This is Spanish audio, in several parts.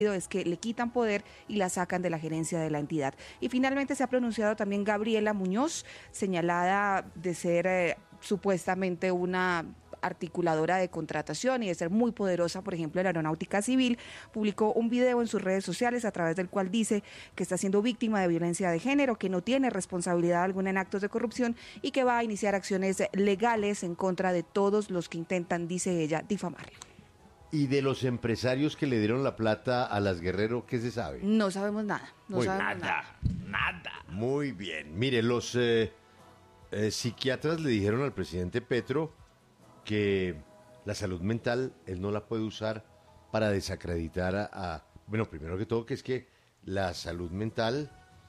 es que le quitan poder y la sacan de la gerencia de la entidad. Y finalmente se ha pronunciado también Gabriela Muñoz, señalada de ser supuestamente una articuladora de contratación y de ser muy poderosa, por ejemplo, en la aeronáutica civil. Publicó un video en sus redes sociales a través del cual dice que está siendo víctima de violencia de género, que no tiene responsabilidad alguna en actos de corrupción y que va a iniciar acciones legales en contra de todos los que intentan, dice ella, difamarla. ¿Y de los empresarios que le dieron la plata a las Guerrero, qué se sabe? No sabemos nada. Nada. Muy bien. Mire, los psiquiatras le dijeron al presidente Petro que la salud mental él no la puede usar para desacreditar bueno, primero que todo, que es que la salud mental,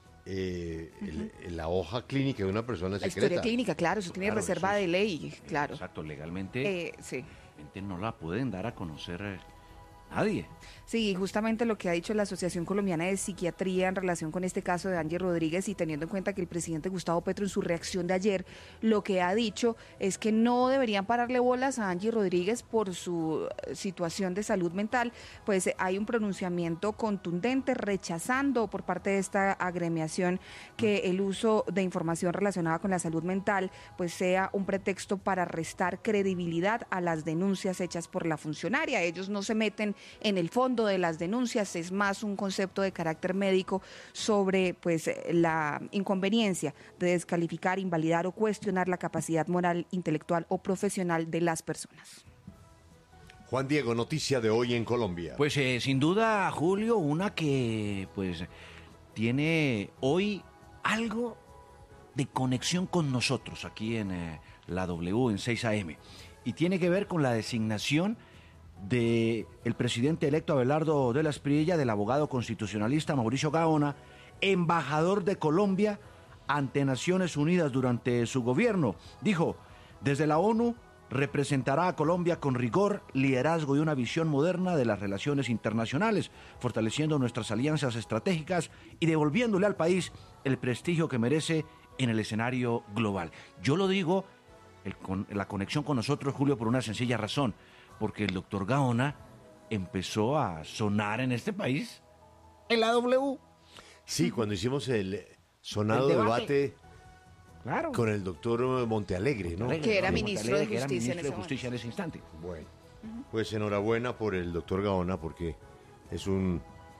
la hoja clínica de una persona La secreta. historia clínica, claro, eso tiene reserva de ley, claro. Exacto, legalmente Sí. no la pueden dar a conocer nadie. Sí, justamente lo que ha dicho la Asociación Colombiana de Psiquiatría en relación con este caso de Angie Rodríguez, y teniendo en cuenta que el presidente Gustavo Petro en su reacción de ayer lo que ha dicho es que no deberían pararle bolas a Angie Rodríguez por su situación de salud mental, pues hay un pronunciamiento contundente rechazando por parte de esta agremiación que el uso de información relacionada con la salud mental pues sea un pretexto para restar credibilidad a las denuncias hechas por la funcionaria. Ellos no se meten en el fondo de las denuncias, es más un concepto de carácter médico sobre pues la inconveniencia de descalificar, invalidar o cuestionar la capacidad moral, intelectual o profesional de las personas. Juan Diego, noticia de hoy en Colombia. Pues sin duda, Julio, una que pues tiene hoy algo de conexión con nosotros aquí en la W, en 6 AM, y tiene que ver con la designación de el presidente electo Abelardo de la Espriella, del abogado constitucionalista Mauricio Gaona, embajador de Colombia ante Naciones Unidas durante su gobierno. Dijo, desde la ONU representará a Colombia con rigor, liderazgo y una visión moderna de las relaciones internacionales, fortaleciendo nuestras alianzas estratégicas y devolviéndole al país el prestigio que merece en el escenario global. Yo lo digo, la conexión con nosotros, Julio, por una sencilla razón, porque el doctor Gaona empezó a sonar en este país en la W. Sí, cuando hicimos el sonado debate claro, con el doctor Montealegre, ¿no? Que era ministro de que era Justicia ministro de Justicia en ese instante. Bueno, pues enhorabuena por el doctor Gaona, porque es un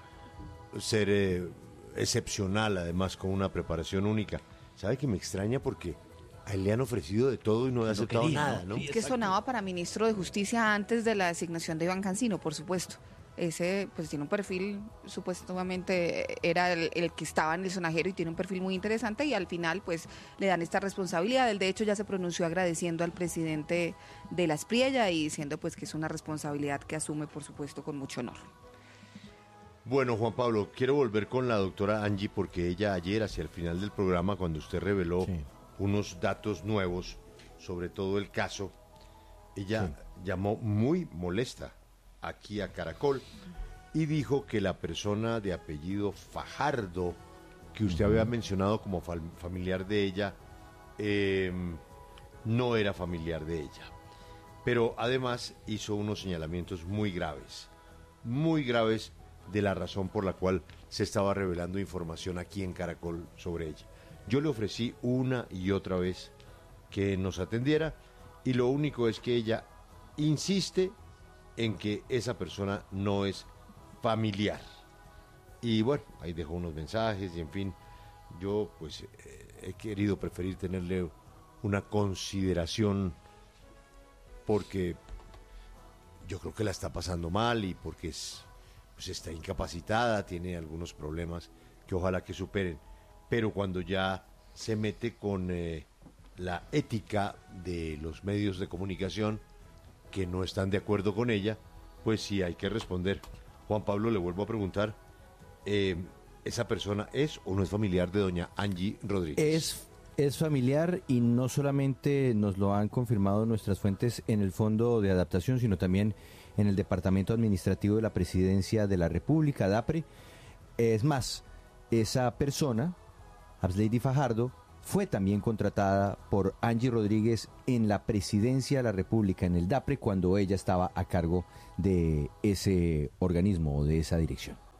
ser excepcional, además con una preparación única. ¿Sabe que me extraña? Porque a él le han ofrecido de todo y no ha aceptado nada, ¿no? Sí, Que sonaba para ministro de Justicia antes de la designación de Iván Cancino, por supuesto. Ese pues tiene un perfil, supuestamente era el que estaba en el sonajero y tiene un perfil muy interesante, y al final pues le dan esta responsabilidad. Él de hecho ya se pronunció agradeciendo al presidente de la Espriella y diciendo pues que es una responsabilidad que asume, por supuesto, con mucho honor. Bueno, Juan Pablo, quiero volver con la doctora Angie, porque ella ayer, hacia el final del programa, cuando usted reveló unos datos nuevos sobre todo el caso, ella llamó muy molesta aquí a Caracol y dijo que la persona de apellido Fajardo, que usted había mencionado como familiar de ella, no era familiar de ella. Pero además hizo unos señalamientos muy graves de la razón por la cual se estaba revelando información aquí en Caracol sobre ella. Yo le ofrecí una y otra vez que nos atendiera, y lo único es que ella insiste en que esa persona no es familiar. Y bueno, ahí dejó unos mensajes y en fin, yo pues he querido preferir tenerle una consideración, porque yo creo que la está pasando mal y porque pues está incapacitada, tiene algunos problemas que ojalá que superen. Pero cuando ya se mete con la ética de los medios de comunicación que no están de acuerdo con ella, pues sí hay que responder. Juan Pablo, le vuelvo a preguntar, ¿esa persona es o no es familiar de doña Angie Rodríguez? Es familiar, y no solamente nos lo han confirmado nuestras fuentes en el Fondo de Adaptación, sino también en el Departamento Administrativo de la Presidencia de la República, DAPRE. Es más, esa persona, Abslady Fajardo, fue también contratada por Angie Rodríguez en la Presidencia de la República, en el DAPRE, cuando ella estaba a cargo de ese organismo o de esa dirección.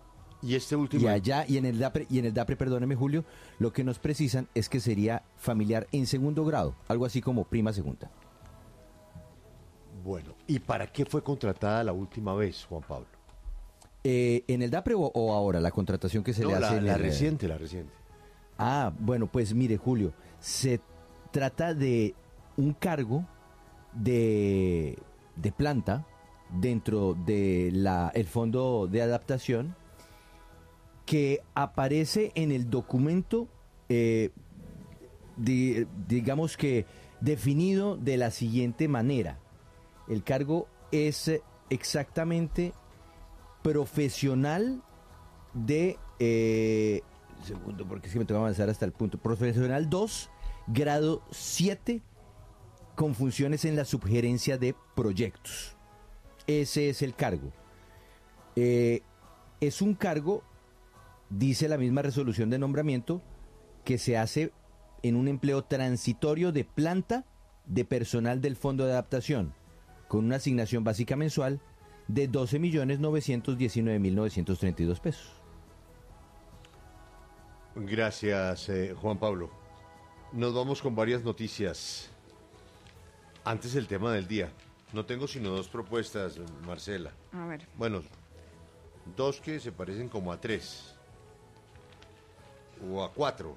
Y este último... Y allá, y en el DAPRE, perdóneme Julio, lo que nos precisan es que sería familiar en segundo grado, algo así como prima segunda. Bueno, ¿y para qué fue contratada la última vez, Juan Pablo? ¿En el DAPRE o ahora, la contratación que se le hace? La reciente, la reciente. Ah, bueno, pues mire Julio, se trata de un cargo de planta dentro de el Fondo de Adaptación que aparece en el documento, digamos que definido de la siguiente manera. El cargo es exactamente profesional de... segundo, porque es que me tengo que avanzar hasta el punto. Profesional 2, grado 7, con funciones en la subgerencia de proyectos. Ese es el cargo. Es un cargo, dice la misma resolución de nombramiento, que se hace en un empleo transitorio de planta de personal del Fondo de Adaptación, con una asignación básica mensual de 12.919.932 pesos. Gracias, Juan Pablo. Nos vamos con varias noticias. Antes el tema del día. No tengo sino dos propuestas, Marcela. A ver. Bueno, dos que se parecen como a tres. O a cuatro.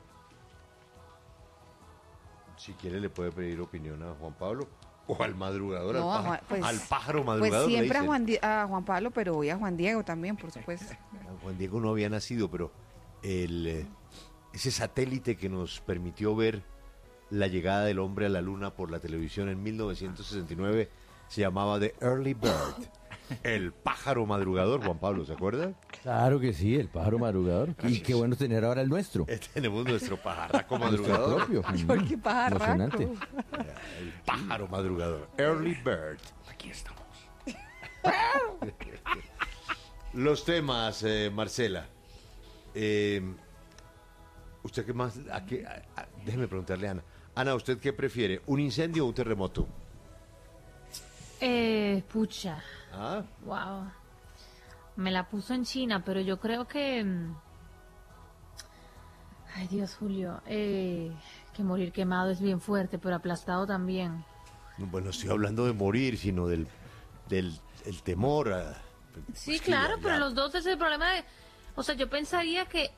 Si quiere le puede pedir opinión a Juan Pablo. O al madrugador, No, al pájaro madrugador. Pues siempre le a Juan Pablo, pero hoy a Juan Diego también, por supuesto. Juan Diego no había nacido, pero ese satélite que nos permitió ver la llegada del hombre a la luna por la televisión en 1969 se llamaba The Early Bird. El pájaro madrugador, Juan Pablo, ¿se acuerda? Claro que sí, el pájaro madrugador. Y qué bueno tener ahora el nuestro. Tenemos nuestro pajarraco Nuestro madrugador. propio. Ay, qué pajarraco. Emocionante. El pájaro madrugador. Early Bird. Aquí estamos. Los temas, Marcela. ¿Usted qué más? Déjeme preguntarle a Ana. Ana, ¿usted qué prefiere? ¿Un incendio o un terremoto? Pucha. ¿Ah? Wow. Me la puso en China, pero yo creo que... Ay, Dios, Julio. Que morir quemado es bien fuerte, pero aplastado también. Bueno, estoy hablando de morir, sino del el temor a... Sí, pues que claro, ya- pero ya- los dos es el problema de... O sea, yo pensaría que...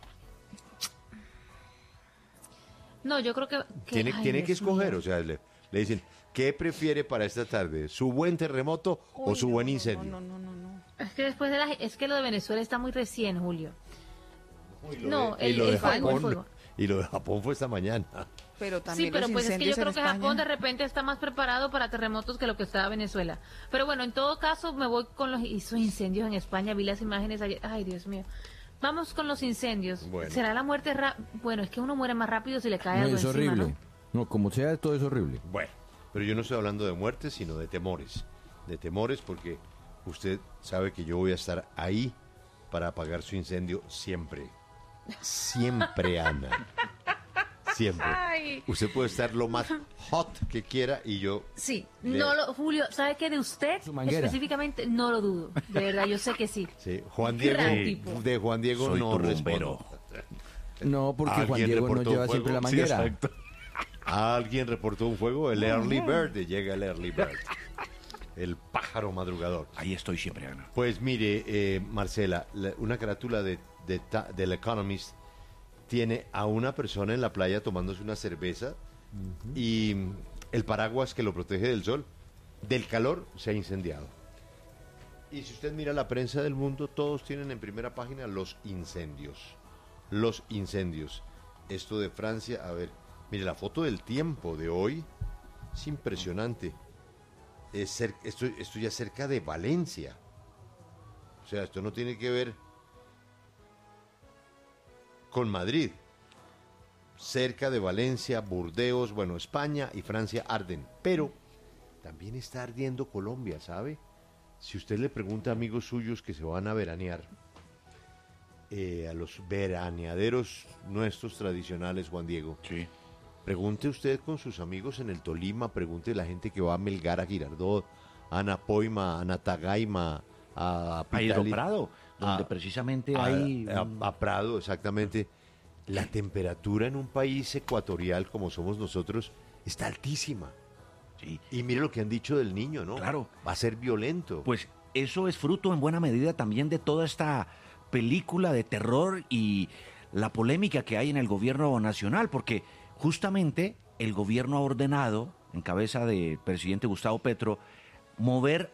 No, yo creo que... Tiene, ay, tiene que Dios escoger, mío. o sea, le dicen, ¿qué prefiere para esta tarde? ¿Su buen terremoto o su buen incendio? No. Es que después de es que lo de Venezuela está muy recién, Julio. No, Y lo de el fuego, el Japón, fuego. y lo de Japón fue esta mañana. Pero Sí, también pero los pues es que yo incendios en creo que España. Japón de repente está más preparado para terremotos que lo que está Venezuela. Pero bueno, en todo caso me voy con esos incendios en España. Vi las imágenes ayer. Ay, Dios mío. Vamos con los incendios. Bueno. ¿Será la muerte Bueno, es que uno muere más rápido si le cae No, algo es encima, horrible. ¿no? No, como sea, todo es horrible. Bueno, pero yo no estoy hablando de muertes, sino de temores. De temores porque usted sabe que yo voy a estar ahí para apagar su incendio siempre. Siempre, Ana. Siempre. Ay. Usted puede estar lo más hot que quiera y yo... Sí, Le- Julio, ¿sabe qué de usted Su manguera. específicamente? No lo dudo. De verdad, yo sé que sí. Sí, Juan Gran Diego, tipo. de Juan Diego Soy no tu respondo. bombero. No, porque Juan ¿Alguien Diego no reportó lleva fuego? siempre la Sí, manguera. exacto. ¿Alguien reportó un fuego? El Early Bird, llega el Early Bird. El pájaro madrugador. Ahí estoy siempre, Ana. Pues mire, Marcela, una carátula del Economist tiene a una persona en la playa tomándose una cerveza y el paraguas que lo protege del sol, del calor, se ha incendiado. Y si usted mira la prensa del mundo, todos tienen en primera página los incendios. Los incendios. Esto de Francia, a ver, mire la foto del tiempo de hoy, es impresionante. Esto ya cerca de Valencia. O sea, esto no tiene que ver con Madrid. Cerca de Valencia, Burdeos, bueno, España y Francia arden. Pero también está ardiendo Colombia, ¿sabe? Si usted le pregunta a amigos suyos que se van a veranear, a los veraneaderos nuestros tradicionales, Juan Diego, Sí. pregunte usted con sus amigos en el Tolima, pregunte a la gente que va a Melgar, a Girardot, a Anapoima, a Natagaima, a A Pitali, Hidroprado, donde a- precisamente a- hay... a Prado, exactamente. La temperatura en un país ecuatorial como somos nosotros está altísima. Sí, Y mire lo que han dicho del niño, ¿no? Claro. Va a ser violento. pues eso es fruto en buena medida también de toda esta película de terror y la polémica que hay en el gobierno nacional, porque justamente el gobierno ha ordenado, en cabeza del presidente Gustavo Petro, mover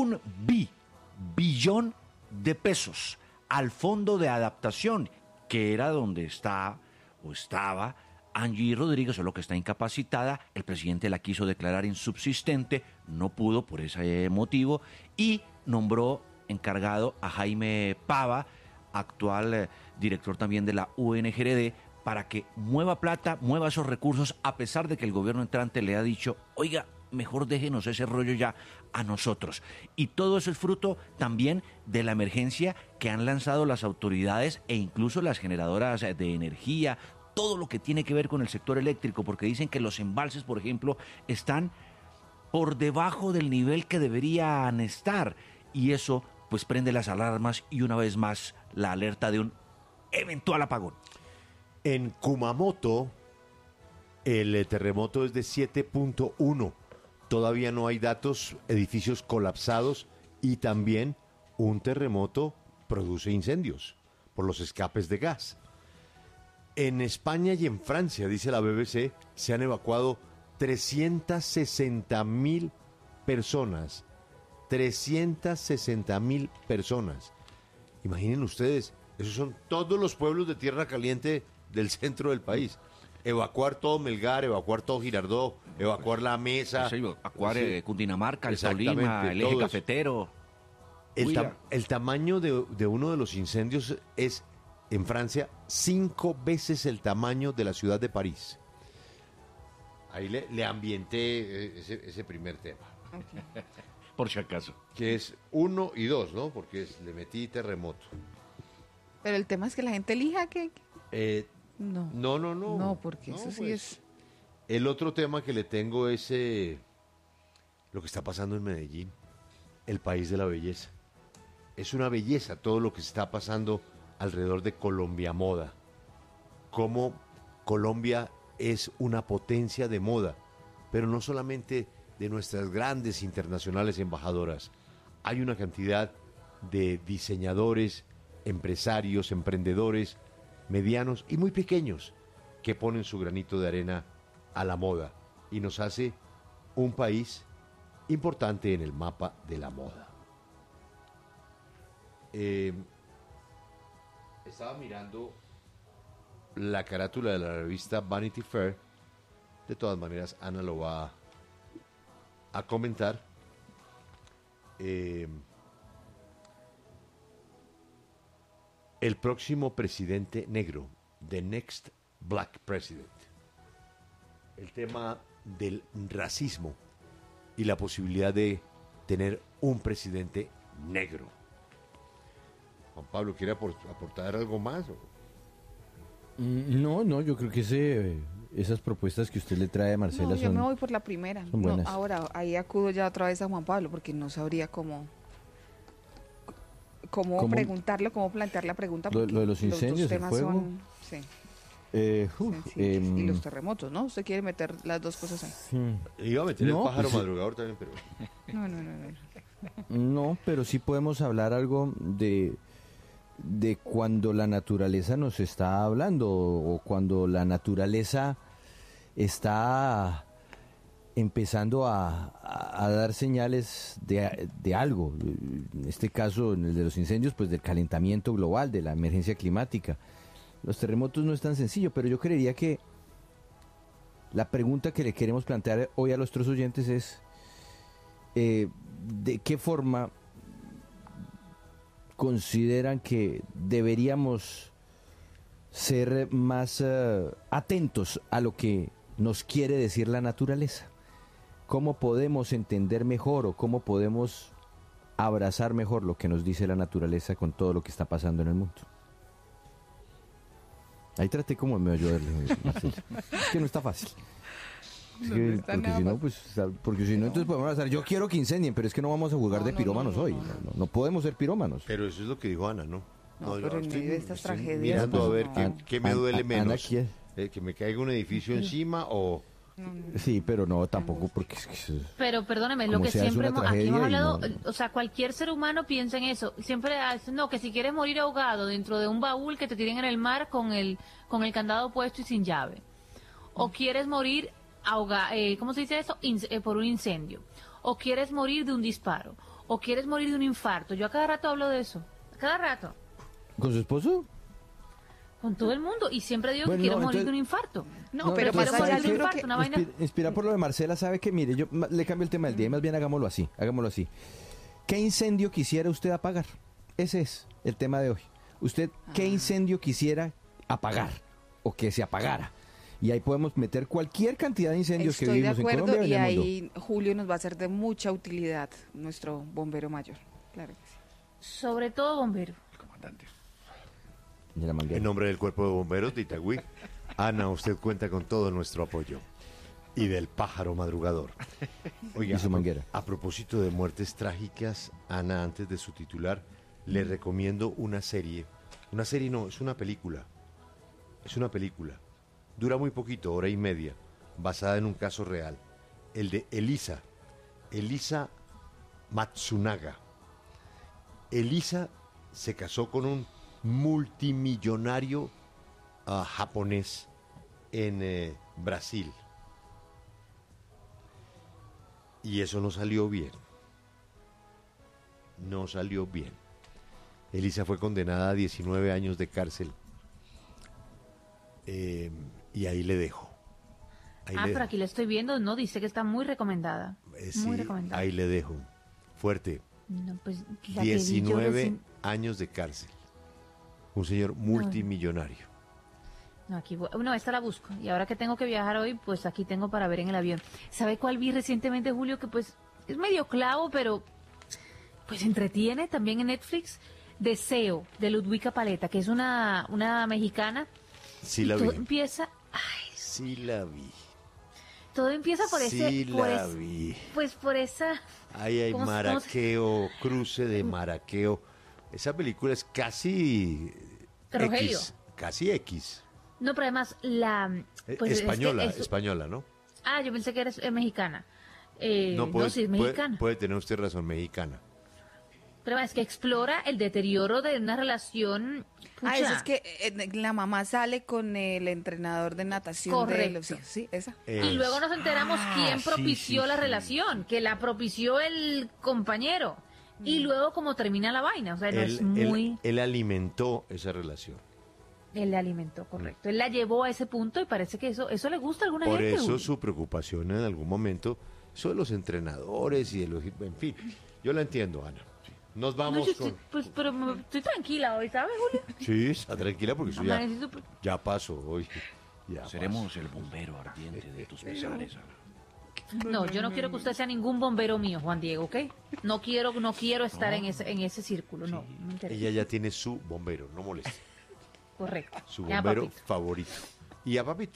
billón de pesos al fondo de adaptación, que era donde está o estaba Angie Rodríguez, solo que está incapacitada. El presidente la quiso declarar insubsistente, no pudo por ese motivo, y nombró encargado a Jaime Pava, actual director también de la UNGRD, para que mueva plata, mueva esos recursos, a pesar de que el gobierno entrante le ha dicho, oiga, mejor déjenos ese rollo ya a nosotros. Y todo eso es fruto también de la emergencia que han lanzado las autoridades e incluso las generadoras de energía, todo lo que tiene que ver con el sector eléctrico, porque dicen que los embalses, por ejemplo, están por debajo del nivel que deberían estar, y eso pues prende las alarmas y una vez más la alerta de un eventual apagón. En Kumamoto, el terremoto es de 7.1. Todavía no hay datos, edificios colapsados, y también un terremoto produce incendios por los escapes de gas. En España y en Francia, dice la BBC, se han evacuado 360.000 personas. 360.000 personas. Imaginen ustedes, esos son todos los pueblos de tierra caliente del centro del país. Evacuar todo Melgar, evacuar todo Girardot, evacuar La Mesa. Evacuar Sí. Cundinamarca, el Exactamente, Tolima, el eje todo eso. cafetero. El, el tamaño de uno de los incendios es, en Francia, 5 veces el tamaño de la ciudad de París. Ahí le ambienté ese primer tema, Por si acaso. que es 1 y 2, ¿no? Porque le metí terremoto. Pero el tema es que la gente elija que... No. No. No, porque eso sí pues, es... El otro tema que le tengo es lo que está pasando en Medellín, el país de la belleza. Es una belleza todo lo que está pasando alrededor de Colombia Moda. Cómo Colombia es una potencia de moda, pero no solamente de nuestras grandes internacionales embajadoras. Hay una cantidad de diseñadores, empresarios, emprendedores, medianos y muy pequeños, que ponen su granito de arena a la moda y nos hace un país importante en el mapa de la moda. Estaba mirando la carátula de la revista Vanity Fair. De todas maneras, Ana lo va a comentar. El próximo presidente negro, the next black president. El tema del racismo y la posibilidad de tener un presidente negro. Juan Pablo, ¿quiere aportar algo más? No, yo creo que esas propuestas que usted le trae a Marcela No, yo me son... voy por la primera. son buenas. Ahora, ahí acudo ya otra vez a Juan Pablo, porque no sabría cómo ¿Cómo? preguntarlo, cómo plantear la pregunta. Lo Porque de los incendios, dos el temas fuego. son sencillos. Y los terremotos, ¿no? Usted quiere meter las dos cosas ahí. Iba a meter No, el pájaro pues, madrugador también, pero... No. No, pero sí podemos hablar algo de cuando la naturaleza nos está hablando o cuando la naturaleza está empezando a dar señales de algo. En este caso, en el de los incendios, pues del calentamiento global, de la emergencia climática. Los terremotos no es tan sencillo, pero yo creería que la pregunta que le queremos plantear hoy a nuestros oyentes es ¿de qué forma consideran que deberíamos ser más atentos a lo que nos quiere decir la naturaleza? ¿Cómo podemos entender mejor o cómo podemos abrazar mejor lo que nos dice la naturaleza con todo lo que está pasando en el mundo? Ahí traté como de ayudarle, Marcelo. Es que no está fácil. Sí, No está porque nada si no, mal. pues, porque si no, entonces podemos hacer, yo quiero que incendien, pero es que no vamos a jugar No, de no, pirómanos no, no, hoy. no. No podemos ser pirómanos. Pero eso es lo que dijo Ana, ¿no? No, pero en estoy- medio de estas estoy tragedias, mirando pues, a ver no. qué me duele Ana menos. quiere. Que me caiga un edificio encima o... Sí, pero no, tampoco, porque es que Pero perdóneme, lo Como que se hace siempre una aquí hemos tragedia y hablado, no- o sea, cualquier ser humano piensa en eso. Siempre hace, no, que si quieres morir ahogado dentro de un baúl que te tiren en el mar con el candado puesto y sin llave. O quieres morir ¿cómo se dice eso? Por un incendio. O quieres morir de un disparo. O quieres morir de un infarto. Yo a cada rato hablo de eso. A cada rato. ¿Con su esposo? Con todo el mundo. Y siempre digo Bueno, que quiero no, morir entonces- de un infarto. No, pero quiero más morir allá, de yo un creo infarto, que una vaina. Inspirada por lo de Marcela, sabe que, mire, yo le cambio el tema del día, y más bien hagámoslo así. ¿Qué incendio quisiera usted apagar? Ese es el tema de hoy. ¿Usted qué incendio quisiera apagar o que se apagara? Y ahí podemos meter cualquier cantidad de incendios que estoy de vivimos en acuerdo Colombia. y veámoslo. ahí Julio nos va a ser de mucha utilidad, nuestro bombero mayor. Claro que sí. Sobre todo bombero. Comandante. Señora Manguera. En nombre del Cuerpo de Bomberos de Itagüí, Ana, usted cuenta con todo nuestro apoyo. Y del pájaro madrugador. Oiga, Y su manguera. a propósito de muertes trágicas, Ana, antes de su titular, le recomiendo una serie. Una serie no, es una película. Es una película. Dura muy poquito, hora y media, basada en un caso real. El de Elisa Matsunaga. Elisa se casó con un multimillonario japonés en Brasil. Y eso no salió bien. No salió bien. Elisa fue condenada a 19 años de cárcel. Y ahí le dejo. Ahí le Pero dejo. aquí la estoy viendo, no, dice que está muy recomendada. Sí, Muy recomendada. ahí le dejo. Fuerte. No, pues, la que vi yo 19 recién- años de cárcel. Un señor multimillonario. No, no, esta la busco. Y ahora que tengo que viajar hoy, pues aquí tengo para ver en el avión. ¿Sabe cuál vi recientemente, Julio? Que pues es medio clavo, pero pues entretiene también en Netflix. Deseo, de Ludwika Paleta, que es una mexicana. Sí Y la todo vi. empieza, Sí la vi. todo empieza por ese, Sí por la ese- vi. pues por esa, Ahí hay ¿Cómo se- maraqueo, cruce de maraqueo. Esa película es casi Rogelio. X. Casi X. no, pero además pues, es que española, es- española, ¿no? yo pensé que era mexicana. No, puede, sí, es mexicana. puede tener usted razón, mexicana. Pero es que explora el deterioro de una relación. Pucha, Eso es que la mamá sale con el entrenador de natación de Correcto. los hijos. Sí, esa. Y luego nos enteramos quién sí, propició sí, la sí. relación, que la propició el compañero. Y luego cómo termina la vaina, o sea, no es muy... Él alimentó esa relación. Él le alimentó, correcto. Él la llevó a ese punto y parece que eso le gusta a alguna Por gente. eso Julio. su preocupación en algún momento, eso de los entrenadores y de los... En fin, yo la entiendo, Ana. Nos No, vamos yo con... estoy, pues, pero estoy tranquila hoy, ¿sabes, Julio? Sí, está tranquila porque eso ya, Amanecí súper- ya pasó hoy. Ya Seremos el bombero ardiente de tus pesares, Ana. No, yo no quiero que usted sea ningún bombero mío, Juan Diego, ¿ok? No quiero estar en ese círculo, no me pasó. interesa. Ella ya tiene su bombero, no moleste. Correcto. Su Ya, bombero papito. favorito. Y a Papito.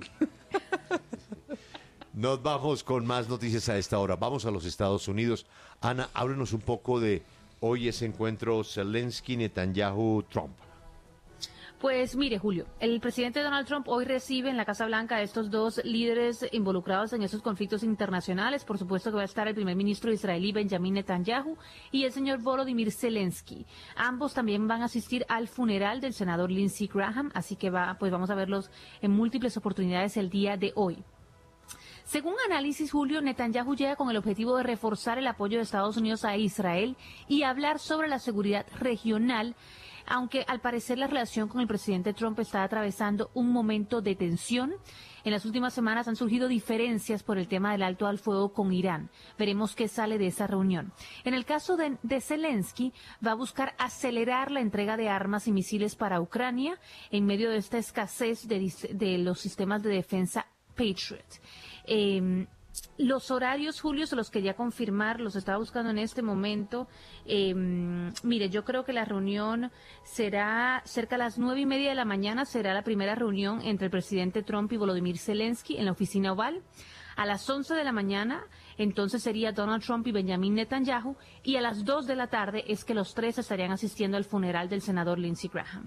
Nos vamos con más noticias a esta hora. Vamos a los Estados Unidos. Ana, háblenos un poco de hoy ese encuentro Zelensky, Netanyahu, Trump. Pues mire, Julio, el presidente Donald Trump hoy recibe en la Casa Blanca a estos dos líderes involucrados en esos conflictos internacionales. Por supuesto que va a estar el primer ministro israelí Benjamin Netanyahu y el señor Volodymyr Zelensky. Ambos también van a asistir al funeral del senador Lindsey Graham, así que vamos a verlos en múltiples oportunidades el día de hoy. Según análisis, Julio, Netanyahu llega con el objetivo de reforzar el apoyo de Estados Unidos a Israel y hablar sobre la seguridad regional, aunque al parecer la relación con el presidente Trump está atravesando un momento de tensión. En las últimas semanas han surgido diferencias por el tema del alto al fuego con Irán. Veremos qué sale de esa reunión. En el caso de Zelensky, va a buscar acelerar la entrega de armas y misiles para Ucrania en medio de esta escasez de los sistemas de defensa Patriot. Los horarios, Julio, se los quería confirmar, los estaba buscando en este momento. Mire, yo creo que la reunión será cerca a las 9:30 de la mañana, será la primera reunión entre el presidente Trump y Volodymyr Zelensky en la oficina Oval. A las 11 de la mañana, entonces sería Donald Trump y Benjamin Netanyahu, y a las 2 de la tarde es que los tres estarían asistiendo al funeral del senador Lindsey Graham.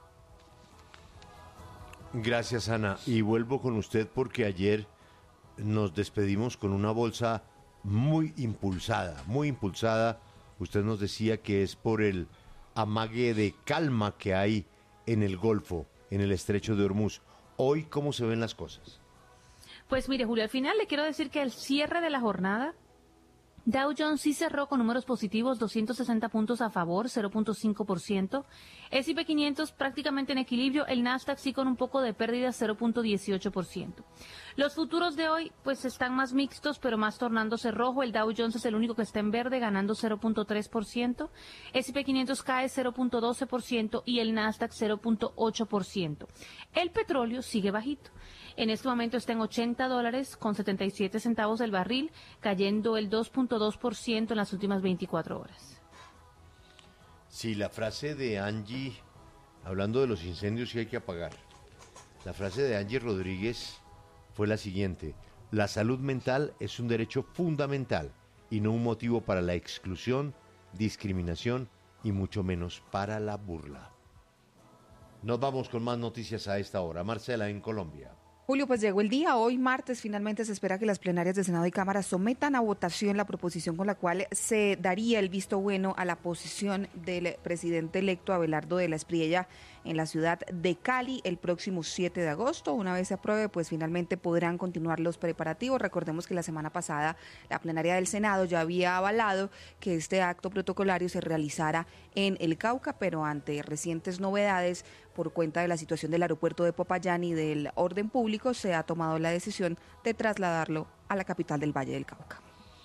Gracias, Ana. Y vuelvo con usted porque ayer nos despedimos con una bolsa muy impulsada, muy impulsada. Usted nos decía que es por el amague de calma que hay en el Golfo, en el Estrecho de Hormuz. Hoy, ¿cómo se ven las cosas? Pues mire, Julio, al final le quiero decir que al cierre de la jornada, Dow Jones sí cerró con números positivos, 260 puntos a favor, 0.5%. S&P 500 prácticamente en equilibrio, el Nasdaq sí con un poco de pérdida, 0.18%. Los futuros de hoy pues están más mixtos, pero más tornándose rojo. El Dow Jones es el único que está en verde, ganando 0.3%. S&P 500 cae 0.12% y el Nasdaq 0.8%. El petróleo sigue bajito. En este momento está en $80 con 77 centavos el barril, cayendo el 2.2% en las últimas 24 horas. Sí, la frase de Angie, hablando de los incendios que hay que apagar, la frase de Angie Rodríguez fue la siguiente: la salud mental es un derecho fundamental y no un motivo para la exclusión, discriminación y mucho menos para la burla. Nos vamos con más noticias a esta hora. Marcela, en Colombia. Julio, pues llegó el día. Hoy martes finalmente se espera que las plenarias de Senado y Cámara sometan a votación la proposición con la cual se daría el visto bueno a la posición del presidente electo Abelardo de la Espriella en la ciudad de Cali el próximo 7 de agosto. Una vez se apruebe, pues finalmente podrán continuar los preparativos. Recordemos que la semana pasada la plenaria del Senado ya había avalado que este acto protocolario se realizara en el Cauca, pero ante recientes novedades por cuenta de la situación del aeropuerto de Popayán y del orden público, se ha tomado la decisión de trasladarlo a la capital del Valle del Cauca.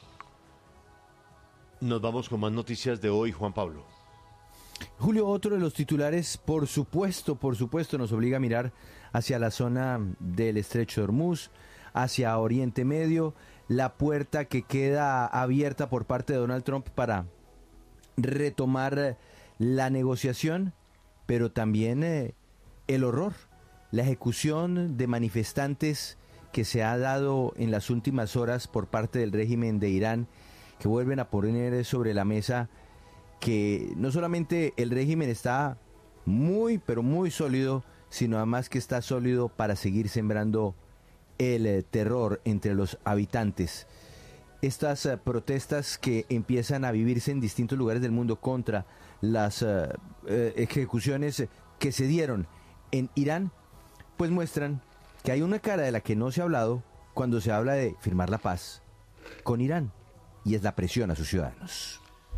Nos vamos con más noticias de hoy, Juan Pablo. Julio, otro de los titulares, por supuesto, nos obliga a mirar hacia la zona del Estrecho de Hormuz, hacia Oriente Medio, la puerta que queda abierta por parte de Donald Trump para retomar la negociación, pero también el horror, la ejecución de manifestantes que se ha dado en las últimas horas por parte del régimen de Irán, que vuelven a poner sobre la mesa que no solamente el régimen está muy, pero muy sólido, sino además que está sólido para seguir sembrando el terror entre los habitantes. Estas protestas que empiezan a vivirse en distintos lugares del mundo contra las ejecuciones que se dieron en Irán, pues muestran que hay una cara de la que no se ha hablado cuando se habla de firmar la paz con Irán, y es la presión a sus ciudadanos.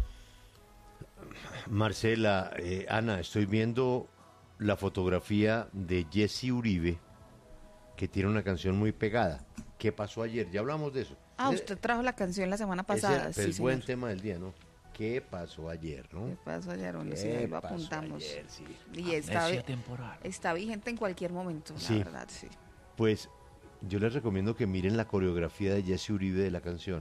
Marcela, Ana, estoy viendo la fotografía de Jesse Uribe, que tiene una canción muy pegada. ¿Qué pasó ayer? Ya hablamos de eso. Usted trajo la canción la semana pasada. Ese es buen tema del día, ¿no? ¿Qué pasó ayer, no? ¿Qué pasó ayer? Bueno, sí, lo apuntamos. Ayer, sí. Y está vigente en cualquier momento, la Sí. verdad, sí. Pues yo les recomiendo que miren la coreografía de Jesse Uribe de la canción.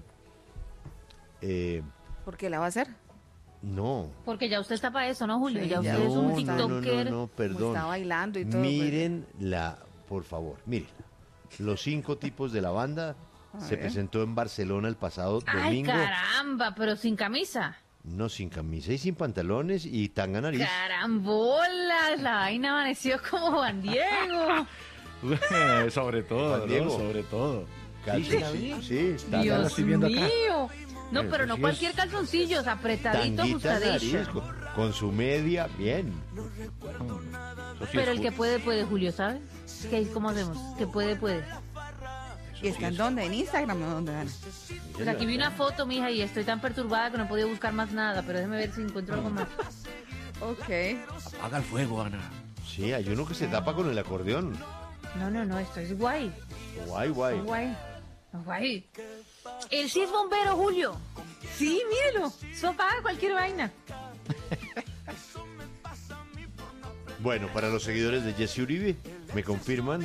¿Por qué la va a hacer? No. Porque ya usted está para eso, ¿no, Julio? Sí, ya ya usted es un no, tiktoker. No, perdón. Está bailando y todo. Miren por favor, miren. Los 5 tipos de la banda se presentó en Barcelona el pasado ¡Ay, domingo. caramba! Pero sin camisa. No, sin camisa y sin pantalones y tanga nariz. ¡Carambolas! La vaina amaneció como Juan Diego. Sobre todo, Juan ¿no? Diego. Sobre todo. Calzoncillos, sí, está Dios la estoy viendo acá. mío. No, Eso pero no sí cualquier es calzoncillos, apretadito, tanguita ajustadillo. nariz, con su media, bien. Pero el que puede, Julio, ¿sabes? ¿Cómo hacemos? Que puede. ¿Y está en dónde? ¿En Instagram o dónde, Ana? Pues aquí vi una foto, mija, y estoy tan perturbada que no he podido buscar más nada, pero déjeme ver si encuentro algo más. Ok. Apaga el fuego, Ana. Sí, hay uno que se tapa con el acordeón. No, esto es guay. Guay. Guay. Él sí es bombero, Julio. Sí, mírelo. Eso apaga cualquier vaina. Bueno, para los seguidores de Jesse Uribe, me confirman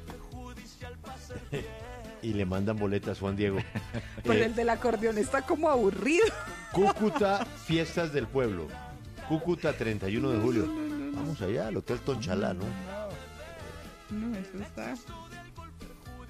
y le mandan boletas Juan Diego. Pero el del acordeón está como aburrido. Cúcuta, Fiestas del Pueblo. Cúcuta, 31 de julio. Vamos allá, al Hotel Tonchalá, ¿no? No, eso está.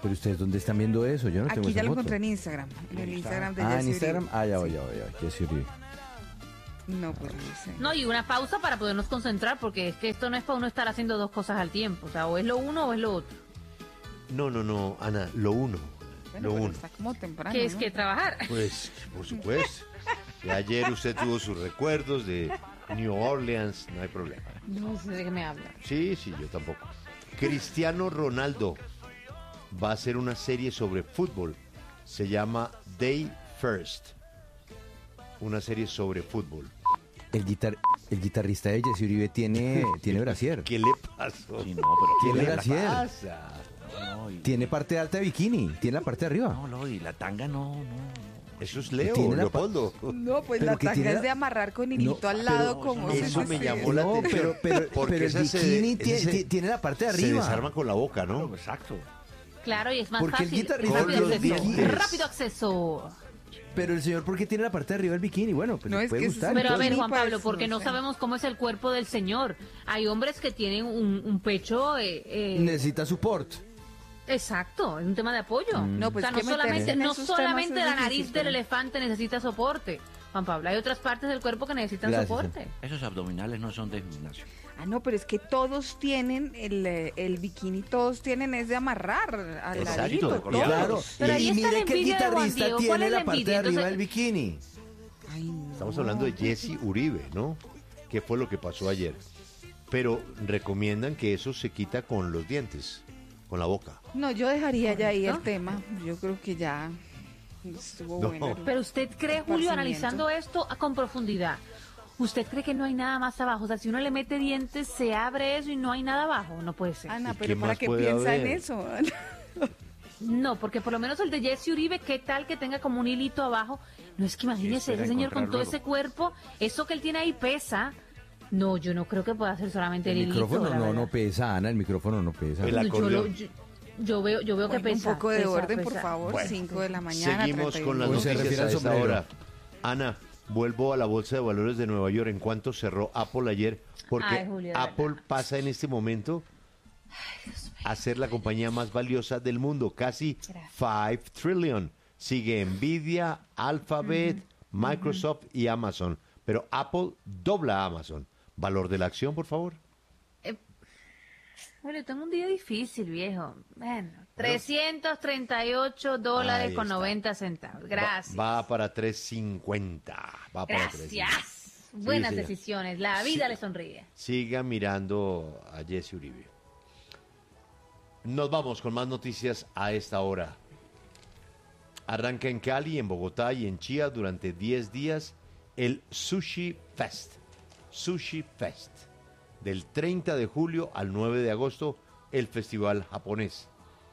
Pero ustedes, ¿dónde están viendo eso? Yo no tengo Aquí esa ya lo foto. encontré en Instagram. En el Instagram de Ah, en Jessy Instagram. Uribe. Ah, ya voy, Sí. Jessy Uribe. No, pues no sé. No, y una pausa para podernos concentrar, porque es que esto no es para uno estar haciendo dos cosas al tiempo. O sea, o es lo uno o es lo otro. No, Ana, lo uno. Bueno, Lo pero uno. está como temprano. Que es ¿no? que trabajar. Pues, por supuesto. Y ayer usted tuvo sus recuerdos de New Orleans, no hay problema. No sé de qué me habla. Sí, yo tampoco. Cristiano Ronaldo va a hacer una serie sobre fútbol. Se llama Day First. Una serie sobre fútbol. El guitarrista de Jessy Uribe tiene brasier. ¿Qué le pasó? Sí, no, pero Tiene ¿Qué le brasier. pasa? no, y, Tiene parte alta de bikini. Tiene la parte de arriba. no, y la tanga no. Eso es Leo, Tiene la Leopoldo. No, pues Pero la que tanga tiene es la- de amarrar con hilito No, al lado, pero como eso se me dice. llamó la No, atención. pero el esa bikini ese tiene la parte de Se arriba. desarma con la boca, ¿no? Exacto. Claro, y es más Porque el fácil. guitarrista Rápido con los acceso. dientes. Rápido acceso. Pero el señor, ¿por qué tiene la parte de arriba del bikini? Bueno, pues No, le es puede que gustar. Pero a ver, Ni Juan para Pablo, eso, porque no no sé. sabemos cómo es el cuerpo del señor. Hay hombres que tienen un pecho... Necesita support. Exacto, es un tema de apoyo. No, pues o sea, no que meterse solamente, en no esos solamente temas es la nariz difícil, del pero- elefante necesita soporte, Juan Pablo. Hay otras partes del cuerpo que necesitan Gracias, soporte. Esos abdominales no son de gimnasio. Ah, no, pero es que todos tienen el bikini, todos tienen es de amarrar al Exacto, ladito, de todos. Claro. Pero ahí Y está la mire que el envidia de Juan guitarrista Diego. ¿Cuál tiene es la la parte de envidia? arriba Entonces- del bikini. Ay, no. Estamos hablando de Jesse Uribe, ¿no? ¿Qué fue lo que pasó ayer? Pero recomiendan que eso se quita con los dientes, con la boca. No, yo dejaría ya ahí el ¿Correcto? tema. Yo creo que ya estuvo No. bueno. Pero usted cree, Julio, analizando esto con profundidad, ¿usted cree que no hay nada más abajo? O sea, si uno le mete dientes, se abre eso y no hay nada abajo. No puede ser. Ana, ¿Y qué pero ¿para más qué puede piensa en haber? eso? No, porque por lo menos el de Jesse Uribe, ¿qué tal que tenga como un hilito abajo? No es que imagínese, espera ese señor con encontrar todo luego. ese cuerpo, eso que él tiene ahí pesa. No, yo no creo que pueda ser solamente el El hilito. micrófono la no verdad. pesa, Ana, el micrófono no pesa. El No, acordeón. yo veo que Bueno, pesa. un poco de pesa, orden, pesa. por favor. Bueno, 5 de la mañana. Seguimos con las 31. Uy, se noticias refiere a al esta sombrero. hora. Ana, vuelvo a la Bolsa de Valores de Nueva York. ¿En cuánto cerró Apple ayer? Porque Ay, Julio, de Apple verdad. pasa en este momento a ser la compañía más valiosa del mundo, casi Gracias. 5 trillion. Sigue Nvidia, Alphabet, Microsoft y Amazon. Pero Apple dobla a Amazon. ¿Valor de la acción, por favor? Julio, tengo un día difícil, viejo. Bueno, $338 Ahí con está. 90 centavos. Gracias. Va para 3.50. Va para 3.50. Gracias. Buenas señor. decisiones. La vida Sí. le sonríe. Siga mirando a Jesse Uribe. Nos vamos con más noticias a esta hora. Arranca en Cali, en Bogotá y en Chía durante 10 días el Sushi Fest. Sushi Fest. Del 30 de julio al 9 de agosto, el festival japonés.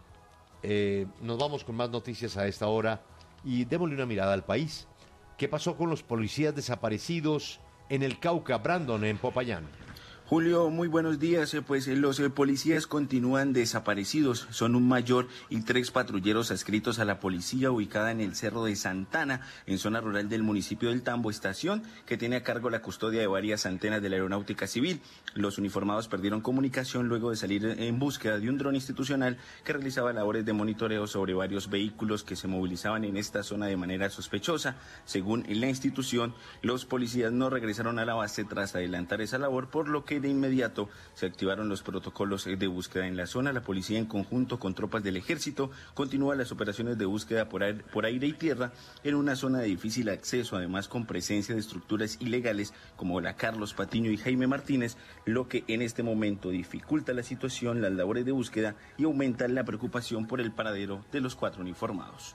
Nos vamos con más noticias a esta hora y démosle una mirada al país. ¿Qué pasó con los policías desaparecidos en el Cauca, Brandon, en Popayán? Julio, muy buenos días. Pues los policías continúan desaparecidos. Son un mayor y 3 patrulleros adscritos a la policía ubicada en el Cerro de Santana, en zona rural del municipio del Tambo, estación que tiene a cargo la custodia de varias antenas de la aeronáutica civil. Los uniformados perdieron comunicación luego de salir en búsqueda de un dron institucional que realizaba labores de monitoreo sobre varios vehículos que se movilizaban en esta zona de manera sospechosa. Según la institución, los policías no regresaron a la base tras adelantar esa labor, por lo que de inmediato se activaron los protocolos de búsqueda en la zona. La policía, en conjunto con tropas del ejército, continúa las operaciones de búsqueda por aire y tierra en una zona de difícil acceso, además con presencia de estructuras ilegales como la Carlos Patiño y Jaime Martínez, lo que en este momento dificulta la situación, las labores de búsqueda y aumenta la preocupación por el paradero de los 4 uniformados.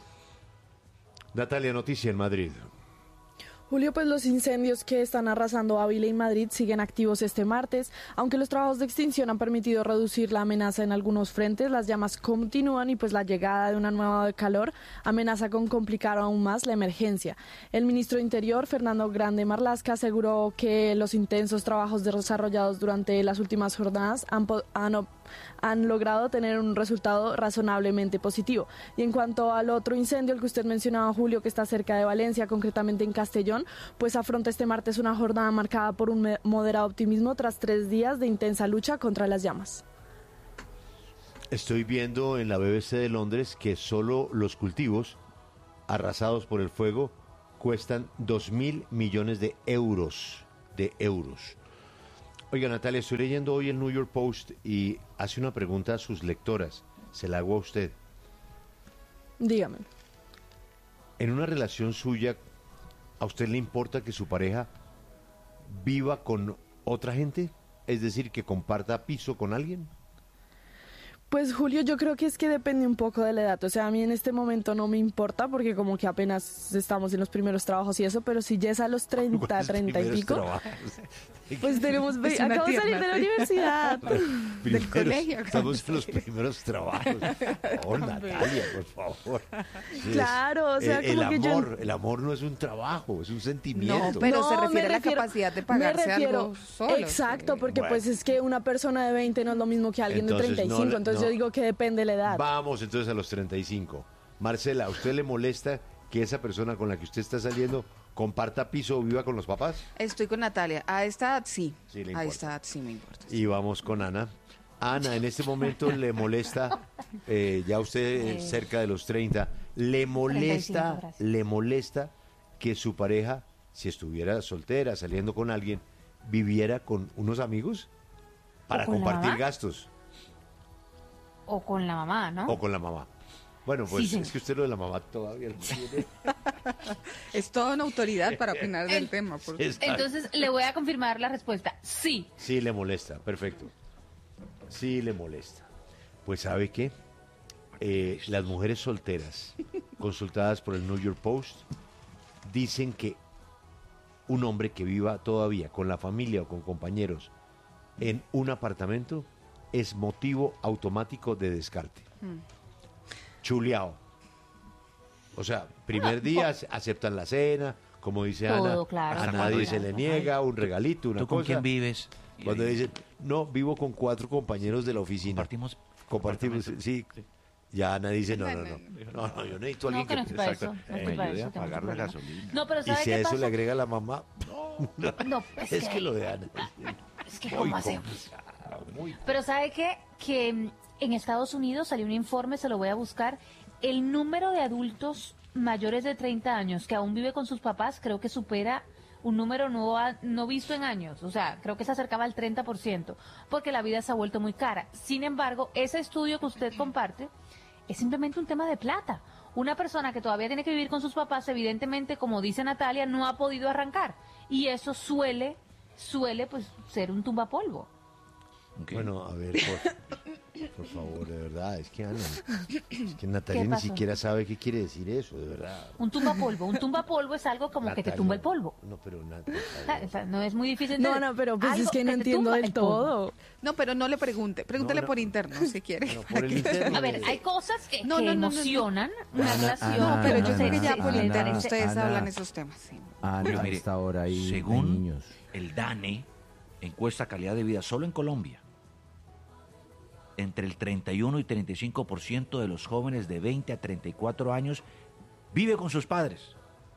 Natalia, noticia en Madrid. Julio, pues los incendios que están arrasando Ávila y Madrid siguen activos este martes. Aunque los trabajos de extinción han permitido reducir la amenaza en algunos frentes, las llamas continúan y pues la llegada de una nueva ola de calor amenaza con complicar aún más la emergencia. El ministro de Interior, Fernando Grande Marlaska, aseguró que los intensos trabajos desarrollados durante las últimas jornadas han logrado tener un resultado razonablemente positivo. Y en cuanto al otro incendio, el que usted mencionaba, Julio, que está cerca de Valencia, concretamente en Castellón, pues afronta este martes una jornada marcada por un moderado optimismo tras 3 días de intensa lucha contra las llamas. Estoy viendo en la BBC de Londres que solo los cultivos arrasados por el fuego cuestan 2.000 millones de euros. Oiga, Natalia, estoy leyendo hoy el New York Post y hace una pregunta a sus lectoras. Se la hago a usted. Dígame. En una relación suya, ¿a usted le importa que su pareja viva con otra gente? Es decir, que comparta piso con alguien. Pues Julio, yo creo que es que depende un poco de la edad. O sea, a mí en este momento no me importa porque como que apenas estamos en los primeros trabajos y eso, pero si ya es a los 30, 30 y pico, pues tenemos... Acabo de salir de la universidad. Del colegio. Estamos en los primeros trabajos. Oh, Natalia, por favor. Sí, claro, o sea, como que yo... El amor no es un trabajo, es un sentimiento. No, pero No, se refiere a la refiero- capacidad de pagarse algo solo. Exacto, sí. porque Bueno. pues es que una persona de 20 no es lo mismo que alguien Entonces, de 35, no, entonces no. yo digo que depende de la edad. Vamos entonces a los 35. Marcela, ¿a usted le molesta que esa persona con la que usted está saliendo comparta piso o viva con los papás? Estoy con Natalia. A esta edad sí. Sí, le A importa. esta edad sí me importa. Y vamos con Ana. Ana, en este momento le molesta, ya usted cerca de los 30, 35, gracias. le molesta que su pareja, si estuviera soltera, saliendo con alguien, viviera con unos amigos para ¿O con la compartir mamá? gastos O con la mamá, ¿no? o con la mamá. Bueno, pues Sí, sí. es que usted lo de la mamá todavía lo tiene. Es toda una autoridad para opinar del tema. Por Está- Entonces le voy a confirmar la respuesta. Sí. Sí le molesta, perfecto. Sí le molesta. Pues ¿sabe qué? Las mujeres solteras, consultadas por el New York Post, dicen que un hombre que viva todavía con la familia o con compañeros en un apartamento es motivo automático de descarte. Chuleado. O sea, primer día aceptan la cena, como dice Todo, Ana, claro. a ¿Hasta nadie cuándo? se le niega un regalito, una ¿Tú con cosa. quién vives? Y Cuando ahí dicen, no, vivo con 4 compañeros de la oficina. Compartimos, sí. Ya Ana dice, no, yo necesito a No, alguien que no que... es para eso. No es me para ayude eso, a tengo pagar la problema. gasolina. No, pero Y ¿sabe si a qué eso pasa? le agrega la mamá, No, es que lo de Ana Es que muy ¿cómo hacemos? complicado, muy Pero ¿sabe qué? Que en Estados Unidos salió un informe, se lo voy a buscar, el número de adultos mayores de 30 años que aún vive con sus papás creo que supera un número no visto en años, o sea, creo que se acercaba al 30%, porque la vida se ha vuelto muy cara. Sin embargo, ese estudio que usted comparte es simplemente un tema de plata. Una persona que todavía tiene que vivir con sus papás, evidentemente, como dice Natalia, no ha podido arrancar. Y eso suele pues ser un tumbapolvo. Ok. Bueno, a ver, por favor, de verdad, es que Ana, es que Natalia ¿Qué ni pasó? siquiera sabe qué quiere decir eso, de verdad. Un tumbapolvo es algo como que te Natalia, tumba el polvo. No, pero O sea, no es muy difícil. No, entender. no, pero pues es Algo que no te entiendo tumba del el polvo. todo. No, pero no le pregunte. Pregúntele No, por interno, si quiere. No, por el interno. A ver, hay cosas que, No, que no, no, no, no. emocionan una Ana, relación. No, Ana, pero yo Ana, creo que ya Ana, por interno Ana, ustedes Ana. hablan esos temas. Sí. Ana, Pero a mire, esta hora hay según niños. el DANE, encuesta calidad de vida solo en Colombia, entre el 31 y 35% de los jóvenes de 20 a 34 años vive con sus padres.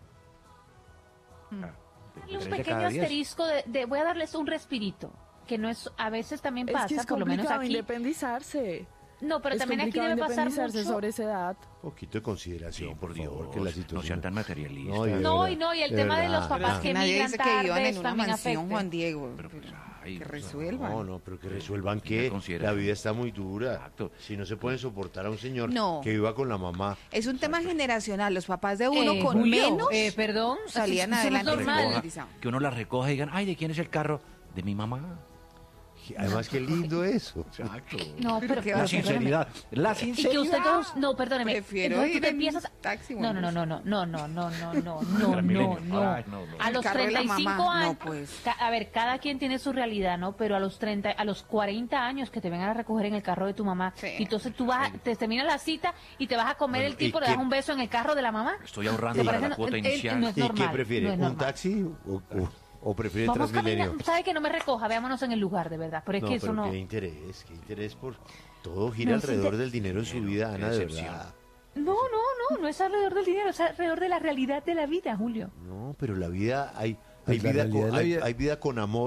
Hay un Tres de pequeño cada 10. asterisco voy a darles un respirito, que no es, a veces también Es pasa, que es por lo menos complicado aquí. independizarse. No, pero es también aquí complicado debe pasar independizarse mucho. sobre esa edad. Un poquito de consideración, Sí, por Dios, favor, que la situación... no sean tan materialistas. No, de No, verdad, y no, y el de tema de verdad, los papás verdad. que Nadie migran dice que vivan tarde en una también mansión, afecta. Juan Diego. Pero, pues, ay, que pues, resuelvan. No, pero que resuelvan Tenga que consideración. la vida está muy dura. Exacto. Si no se pueden soportar a un señor No. que viva con la mamá. Es un tema generacional. Los papás de uno con Julio, menos perdón, salían eso no es adelante. normal. Que uno la recoja y digan, ay, ¿de quién es el carro? De mi mamá. Además, qué lindo eso. Exacto. No, pero qué La va a perdóneme. sinceridad. La Y que sinceridad. usted no, perdóneme. Prefiero Entonces tú ir te en empiezas taxi o no, en no, bus. no, no, no, no, no, no, no, no, Transmilenio. no, Ay, no, no. A El los carro de la 35 mamá, no, años, pues. a ver, cada quien tiene su realidad, ¿no? Pero a los 40 años que te vengan a recoger en el carro de tu mamá, Sí. y entonces tú vas, te termina la cita y te vas a comer Bueno, el tipo, ¿y le das qué? un beso en el carro de la mamá. Estoy ahorrando ¿Te para parece? la cuota No, inicial. no es ¿Y qué normal, prefiere? no es ¿Un normal. taxi o prefiere Vamos Transmilenio? caminando, sabe que no me recoja, veámonos en el lugar, de verdad, pero es No, que eso pero no... qué interés por... Todo gira No, sí, alrededor te- del dinero en su Pero, vida, qué Ana, de decepción. verdad. No es alrededor del dinero, es alrededor de la realidad de la vida, Julio. No, pero la vida, hay Pues la vida realidad con, de la vida- hay vida con amor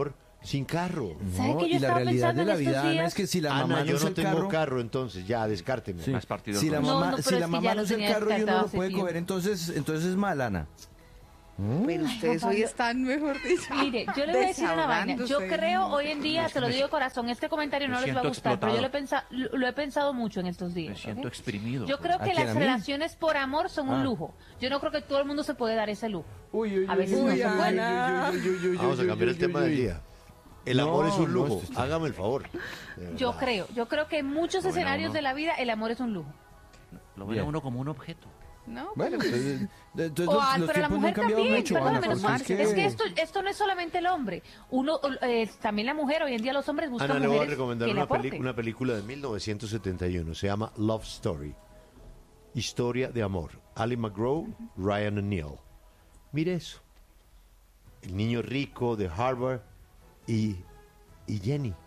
sin carro. ¿Sabe No, que yo y la estaba realidad pensando de la en estos vida, Ana, días? es que si la mamá Ana, no yo usa no el tengo carro, entonces ya, descárteme. Sí. Más partido Si la del No, mamá, no, pero si es la que mamá ya no lo usa el tenía carro y uno descartado lo hace puede tiempo. coger, entonces es mal, Ana. Pero ustedes hoy están, mejor dicho. Mire, yo le voy a decir una vaina. Yo desahogándose. creo hoy en día, se lo digo de corazón, este comentario no me les va a siento gustar, pero yo explotado. lo he pensado mucho en estos Me días. siento ¿ok? exprimido. Yo creo ¿A que quién, las a mí? relaciones por amor son un Ah. lujo. Yo no creo que todo el mundo se puede dar ese lujo. Uy, A veces no se puede. Vamos a cambiar el tema del día. El No, amor es un no, lujo, esto está- hágame el favor. De Yo verdad. creo que en muchos Bueno, escenarios no. de la vida el amor es un lujo. Lo ven a Bien. uno como un objeto. No, Bueno, entonces los Pero la tiempos no han mujer cambiado también, mucho, perdóname, Ana, no, porque es que esto no es solamente el hombre. Uno, también la mujer, hoy en día los hombres buscan Ana, le voy a mujeres recomendar que le aporten. una película de 1971, se llama Love Story, Historia de Amor, Ali McGraw, Ryan O'Neal. Mire eso, el niño rico de Harvard y Jenny.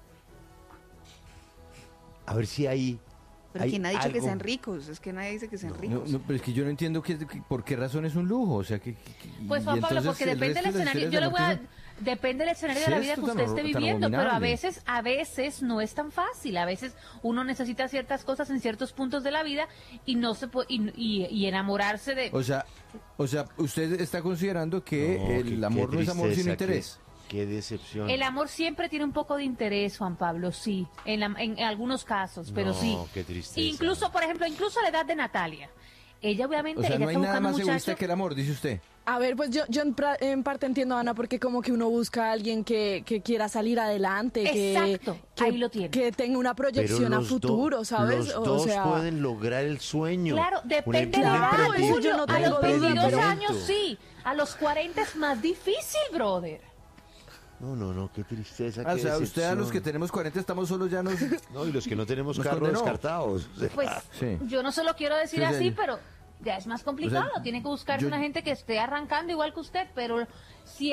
A ver si ahí pero hay ¿quién ha dicho que algo- sean ricos? Es que nadie dice que sean No, ricos. no, pero es que yo no entiendo por qué razón es un lujo, o sea Pues Juan Pablo, porque depende del escenario. Yo le voy a depende del escenario de la vida que usted esté viviendo, pero a veces no es tan fácil. A veces uno necesita ciertas cosas en ciertos puntos de la vida y no se puede y enamorarse de. O sea, usted está considerando que No, el amor qué no es amor sin tristeza, interés. Qué decepción. El amor siempre tiene un poco de interés, Juan Pablo, sí, en algunos casos, pero No, sí. qué tristeza. Incluso, por ejemplo, incluso a la edad de Natalia. Ella obviamente, O sea, ella no hay está nada buscando más un egoísta muchacho. que el amor, dice usted. A ver, pues yo en parte entiendo, Ana, porque como que uno busca a alguien que quiera salir adelante, Exacto, que, ahí lo tiene. que tenga una Pero proyección a los futuro, ¿sabes? Los O dos sea, pueden lograr el sueño. Claro, Un depende de la edad, emprendimiento. Julio, no A los tengo duda, 22 pero- años sí, a los 40 es más difícil, brother. No, qué tristeza. Ah, o qué sea, usted a los decepción. que tenemos 40 estamos solos ya nos... No, y los que no tenemos Nos carro condenó. descartados. Pues Sí. yo no se lo quiero decir Sí, o sea, así, pero ya es más complicado. o sea, Tiene que buscarse yo- una gente que esté arrancando igual que usted, pero si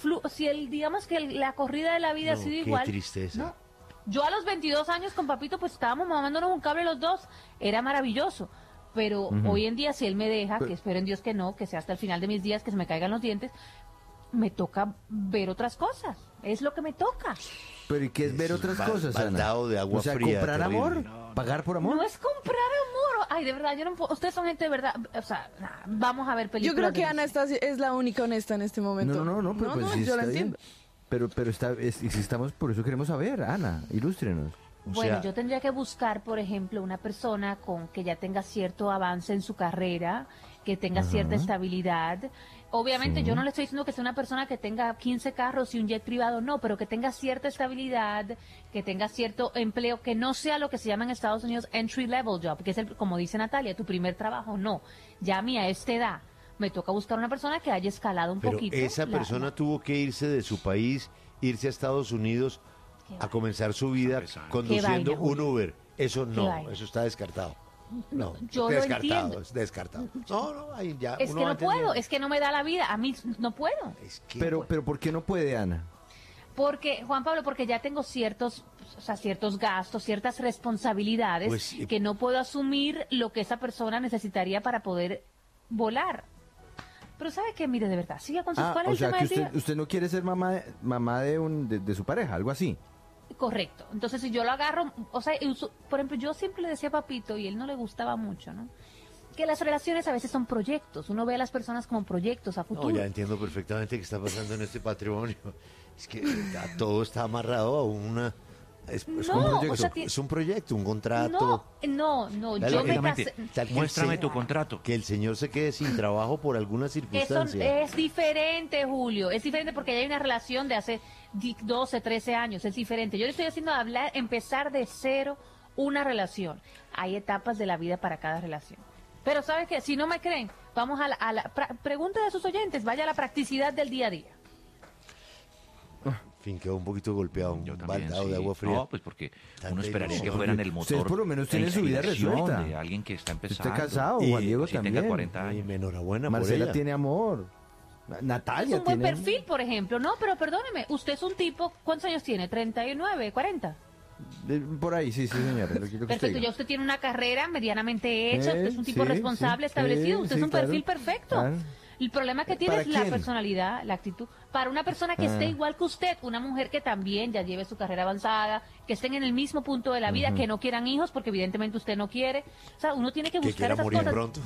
digamos que la corrida de la vida No, ha sido qué igual. tristeza. ¿no? Yo a los 22 años con Papito, pues estábamos mamándonos un cable los dos, era maravilloso. Pero hoy en día, si él me deja, que espero en Dios que no, que sea hasta el final de mis días, que se me caigan los dientes, me toca ver otras cosas. Es lo que me toca. Pero ¿y qué es ver Es otras un cosas, Ana? baldado de agua o sea, fría, comprar terrible. amor, pagar por amor. No es comprar amor. Ay, de verdad, yo no puedo. Ustedes son gente de verdad. O sea, vamos a ver películas. yo creo que de Ana es la única honesta en este momento. No, pero pues sí yo la está bien. entiendo. Pero y si estamos, por eso queremos saber, Ana, ilústrenos. Bueno, sea- yo tendría que buscar, por ejemplo, una persona con que ya tenga cierto avance en su carrera, que tenga cierta estabilidad. Obviamente yo no le estoy diciendo que sea una persona que tenga 15 carros y un jet privado, no, pero que tenga cierta estabilidad, que tenga cierto empleo, que no sea lo que se llama en Estados Unidos entry level job, que es como dice Natalia, tu primer trabajo, no. Ya a mí a esta edad me toca buscar una persona que haya escalado un Pero poquito. esa persona tuvo que irse de su país, irse a Estados Unidos a comenzar su vida conduciendo Qué vaina, un Uber. Eso no, vaina. eso está descartado. No, yo lo descartado, entiendo. es descartado. No, ahí ya. Es uno que va no puedo, entendiendo. es que no me da la vida, a mí no puedo. Es que, Pero ¿por qué no puede, Ana? Porque, Juan Pablo, porque ya tengo ciertos gastos, ciertas responsabilidades Pues, que no puedo asumir lo que esa persona necesitaría para poder volar. Pero ¿sabe qué? Mire, de verdad, siga con sus ¿cuál es o el sea tema que del día? usted no quiere ser mamá de su pareja, algo así. Correcto. Entonces, si yo lo agarro, o sea, por ejemplo, yo siempre le decía a Papito, y él no le gustaba mucho, ¿no? Que las relaciones a veces son proyectos. Uno ve a las personas como proyectos a futuro. no, ya entiendo perfectamente qué está pasando en este patrimonio. Es que ya todo está amarrado a una. Es No, un proyecto, o sea, es un proyecto, un contrato. No, Dale, yo me Rápidamente, casé. Tal que muéstrame el tu contrato. Que el señor se quede sin trabajo por alguna Eso circunstancia. es diferente, Julio. Es diferente porque ya hay una relación de hace 12, 13 años. Es diferente. Yo le estoy haciendo empezar de cero una relación. Hay etapas de la vida para cada relación. Pero ¿sabes qué? Si no me creen, vamos pregunten a sus oyentes. Vaya a la practicidad del día a día. En fin, quedó un poquito golpeado, un Yo también, baldado sí. de agua fría. No, pues porque Tan uno esperaría que peligroso. fueran el Ustedes motor. por lo menos la tienen su vida inspiración resuelta. de alguien que está empezando. Usted casado, Y Juan Diego si también. tenga 40 Y años. enhorabuena Marcela por ella. tiene amor. Es Natalia un buen tiene... perfil, por ejemplo. No, pero perdóneme. Usted es un tipo, ¿cuántos años tiene? ¿39, 40? Por ahí, sí, señora. Lo que usted Perfecto, diga. ya usted tiene una carrera medianamente hecha, usted es un tipo Sí, responsable, sí, establecido, sí, usted sí, es un claro, perfil perfecto. claro. El problema que tiene ¿Para es la quién? personalidad, la actitud. Para una persona que esté igual que usted, una mujer que también ya lleve su carrera avanzada, que estén en el mismo punto de la vida, que no quieran hijos, porque evidentemente usted no quiere. O sea, uno tiene que Que buscar quiera esas morir cosas. pronto.